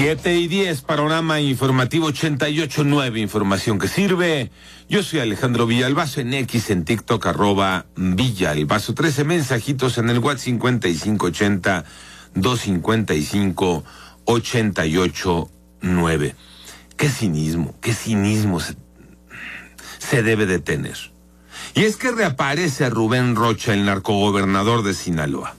7:10, panorama informativo 88.9, información que sirve. Yo soy Alejandro Villalbazo, en X, en TikTok, @Villalbazo. 13 mensajitos en el WhatsApp 5580-255-88.9. Qué cinismo se debe de tener. Y es que reaparece Rubén Rocha, el narcogobernador de Sinaloa.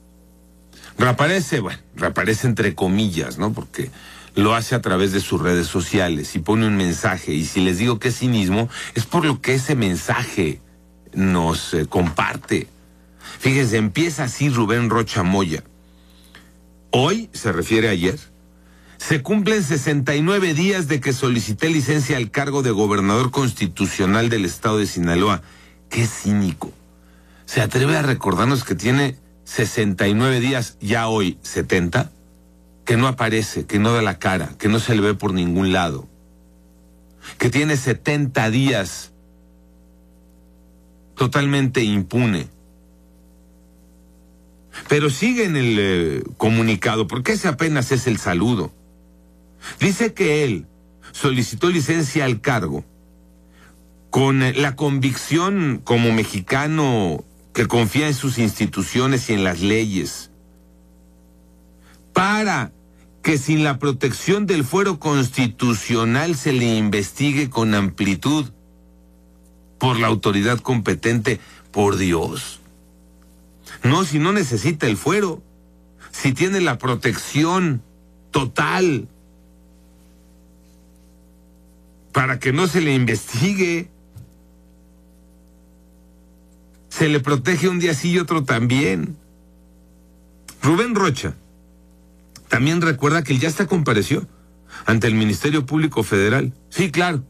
Reaparece entre comillas, ¿no? Porque lo hace a través de sus redes sociales y pone un mensaje. Y si les digo que es cinismo, es por lo que ese mensaje nos comparte. Fíjense, empieza así Rubén Rocha Moya. Hoy, se refiere a ayer, se cumplen 69 días de que solicité licencia al cargo de gobernador constitucional del estado de Sinaloa. ¡Qué cínico! ¿Se atreve a recordarnos que tiene 69 días, ya hoy 70, que no aparece, que no da la cara, que no se le ve por ningún lado, que tiene 70 días totalmente impune? Pero sigue en el comunicado, porque ese apenas es el saludo. Dice que él solicitó licencia al cargo con la convicción como mexicano que confía en sus instituciones y en las leyes, para que sin la protección del fuero constitucional se le investigue con amplitud por la autoridad competente. Por Dios. No, si no necesita el fuero, si tiene la protección total para que no se le investigue. Se le protege un día sí y otro también. Rubén Rocha también recuerda que él ya hasta compareció ante el Ministerio Público Federal. Sí, claro.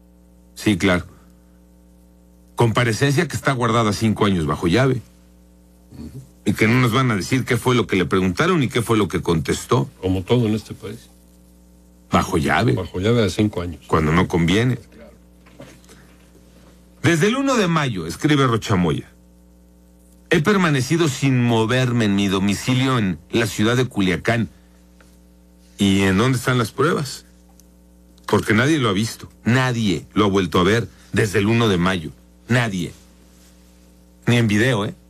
Comparecencia que está guardada 5 años bajo llave. Y que no nos van a decir qué fue lo que le preguntaron y qué fue lo que contestó. Como todo en este país. Bajo llave. Bajo llave de 5 años. Cuando no conviene. Desde el 1 de mayo, escribe Rocha Moya, he permanecido sin moverme en mi domicilio en la ciudad de Culiacán. ¿Y en dónde están las pruebas? Porque nadie lo ha visto. Nadie lo ha vuelto a ver desde el 1 de mayo. Nadie. Ni en video, ¿eh?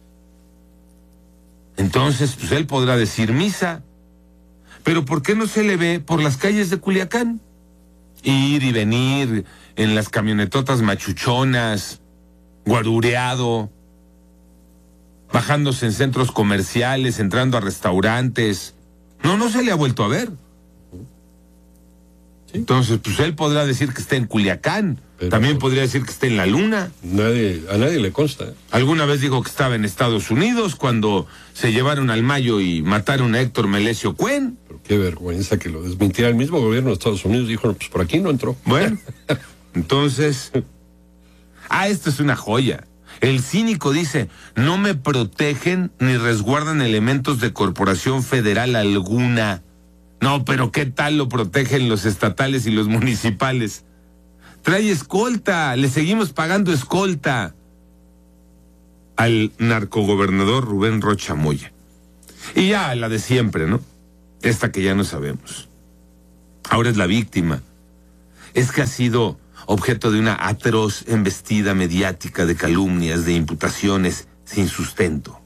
Entonces, pues él podrá decir misa. Pero ¿por qué no se le ve por las calles de Culiacán? Ir y venir en las camionetotas machuchonas, guarureado, bajándose en centros comerciales, entrando a restaurantes. No se le ha vuelto a ver. ¿Sí? Entonces, pues él podrá decir que está en Culiacán. Pero también podría decir que está en la luna. A nadie le consta. Alguna vez dijo que estaba en Estados Unidos cuando se llevaron al Mayo y mataron a Héctor Melesio Cuen. Pero qué vergüenza que lo desmintiera el mismo gobierno de Estados Unidos. Dijo, pues por aquí no entró. Bueno, entonces... esto es una joya. El cínico dice, no me protegen ni resguardan elementos de corporación federal alguna. No, pero ¿qué tal lo protegen los estatales y los municipales? Trae escolta, le seguimos pagando escolta al narcogobernador Rubén Rocha Moya. Y ya la de siempre, ¿no? Esta que ya no sabemos. Ahora es la víctima. Es que ha sido objeto de una atroz embestida mediática de calumnias, de imputaciones sin sustento.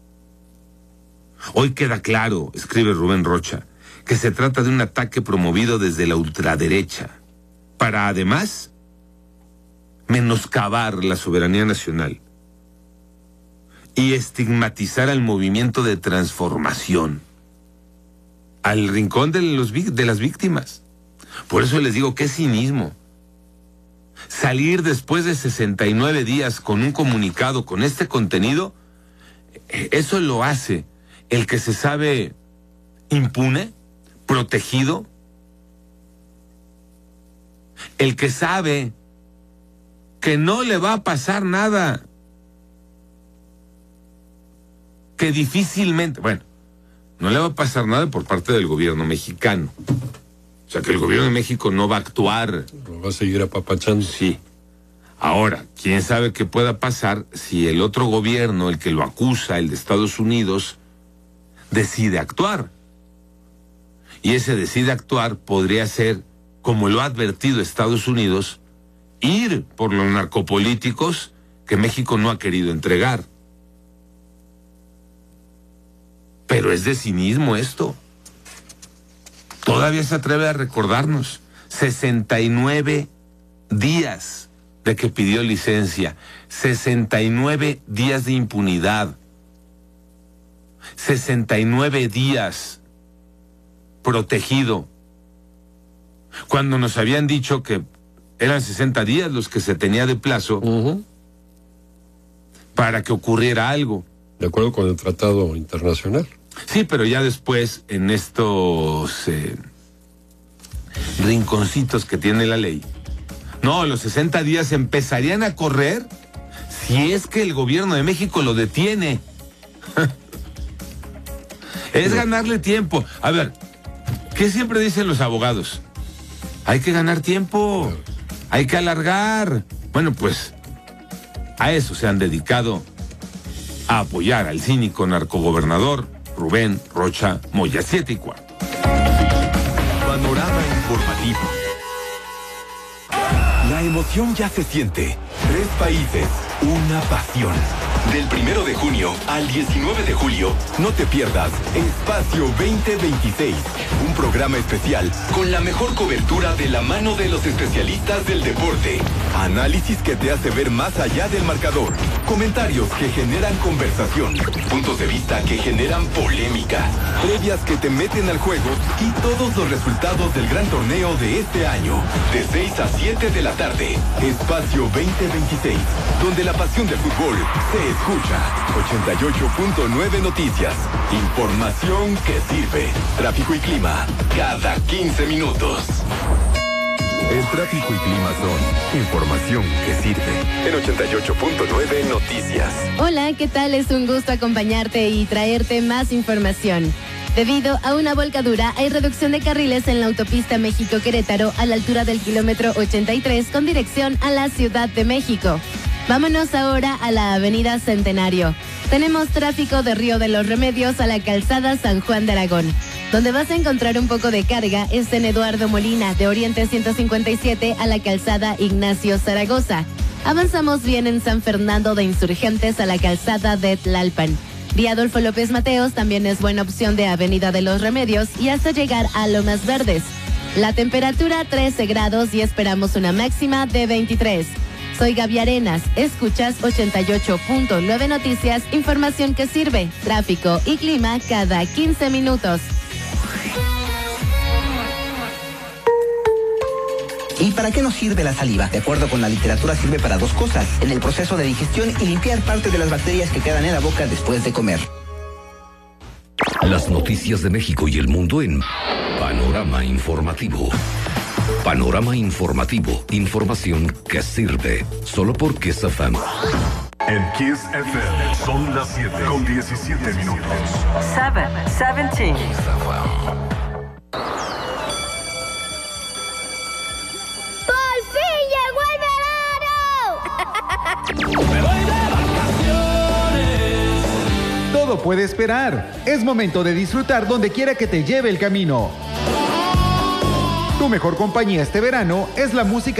Hoy queda claro, escribe Rubén Rocha, que se trata de un ataque promovido desde la ultraderecha, para además menoscabar la soberanía nacional y estigmatizar al movimiento de transformación, al rincón de las víctimas. Por eso les digo, qué cinismo. Salir después de 69 días con un comunicado con este contenido, eso lo hace el que se sabe impune, protegido, el que sabe que no le va a pasar nada, que difícilmente, no le va a pasar nada por parte del gobierno mexicano. O sea, que el gobierno de México no va a actuar. Lo va a seguir apapachando. Sí. Ahora, quién sabe qué pueda pasar si el otro gobierno, el que lo acusa, el de Estados Unidos, decide actuar. y ese decide actuar podría ser, como lo ha advertido Estados Unidos, ir por los narcopolíticos que México no ha querido entregar. Pero es de cinismo esto. Todavía se atreve a recordarnos 69 días de que pidió licencia, 69 días de impunidad, 69 días protegido, cuando nos habían dicho que eran 60 días los que se tenía de plazo para que ocurriera algo. De acuerdo con el tratado internacional. Sí, pero ya después, en estos rinconcitos que tiene la ley, no, los 60 días empezarían a correr si es que el gobierno de México lo detiene. Es ganarle tiempo. A ver, ¿qué siempre dicen los abogados? Hay que ganar tiempo, hay que alargar. Bueno, pues a eso se han dedicado, a apoyar al cínico narcogobernador Rubén Rocha Moya. 7:15. Panorama informativo. La emoción ya se siente. 3 países, una pasión. Del 1 de junio al 19 de julio, no te pierdas Espacio 2026, un programa especial con la mejor cobertura de la mano de los especialistas del deporte. Análisis que te hace ver más allá del marcador. Comentarios que generan conversación. Puntos de vista que generan polémica. Previas que te meten al juego y todos los resultados del gran torneo de este año. De 6 a 7 de la tarde. Espacio 2026, donde la pasión del fútbol se escucha. 88.9 Noticias. Información que sirve. Tráfico y clima cada 15 minutos. El tráfico y clima son información que sirve. En 88.9 Noticias. Hola, ¿qué tal? Es un gusto acompañarte y traerte más información. Debido a una volcadura, hay reducción de carriles en la autopista México-Querétaro a la altura del kilómetro 83 con dirección a la Ciudad de México. Vámonos ahora a la avenida Centenario. Tenemos tráfico de Río de los Remedios a la calzada San Juan de Aragón. Donde vas a encontrar un poco de carga es en Eduardo Molina, de Oriente 157 a la calzada Ignacio Zaragoza. Avanzamos bien en San Fernando de Insurgentes a la calzada de Tlalpan. Vía Adolfo López Mateos también es buena opción de Avenida de los Remedios y hasta llegar a Lomas Verdes. La temperatura 13 grados y esperamos una máxima de 23. Soy Gaby Arenas, escuchas 88.9 Noticias, información que sirve, tráfico y clima cada 15 minutos. ¿Y para qué nos sirve la saliva? De acuerdo con la literatura, sirve para 2 cosas: en el proceso de digestión y limpiar parte de las bacterias que quedan en la boca después de comer. Las noticias de México y el mundo en Panorama Informativo. Panorama Informativo, información que sirve, solo por Kiss FM. En Kiss FM son las 7:17 minutos. 7:17. Todo puede esperar. Es momento de disfrutar donde quiera que te lleve el camino. Tu mejor compañía este verano es la música